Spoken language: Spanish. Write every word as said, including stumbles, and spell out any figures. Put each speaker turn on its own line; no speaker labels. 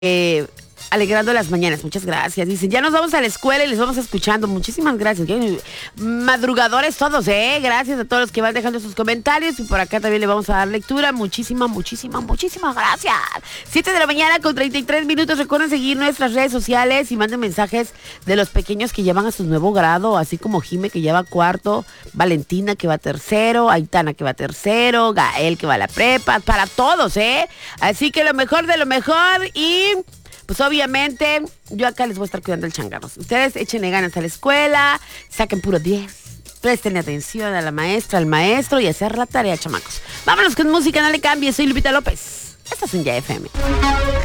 Eh, alegrando las mañanas, muchas gracias. Dicen, ya nos vamos a la escuela y les vamos escuchando. Muchísimas gracias. Madrugadores todos, ¿eh? Gracias a todos los que van dejando sus comentarios. Y por acá también le vamos a dar lectura. Muchísimas, muchísimas, muchísimas gracias. siete de la mañana con treinta y tres minutos. Recuerden seguir nuestras redes sociales y manden mensajes de los pequeños que llevan a su nuevo grado, así como Jime que lleva cuarto, Valentina que va a tercero, Aitana que va a tercero, Gael que va a la prepa, para todos, ¿eh? Así que lo mejor de lo mejor y... pues obviamente, yo acá les voy a estar cuidando el changarro. Ustedes échenle ganas a la escuela, saquen puro diez, presten atención a la maestra, al maestro y hacer la tarea, chamacos. Vámonos con música, no le cambie. Soy Lupita López. Estás en Ya F M.